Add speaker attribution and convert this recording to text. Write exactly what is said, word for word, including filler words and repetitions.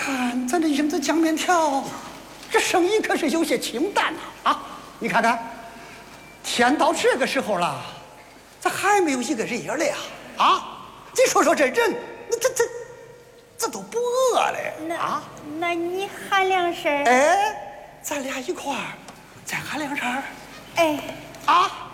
Speaker 1: 看咱这英子酱面条，这生意可是有些清淡呐！啊，你看看，天到这个时候了，咋还没有一个人影了呀？啊，你说说这人，那这这这都不饿嘞啊？
Speaker 2: 那你喊两声？
Speaker 1: 哎，咱俩一块儿再喊两声。
Speaker 2: 哎，
Speaker 1: 啊。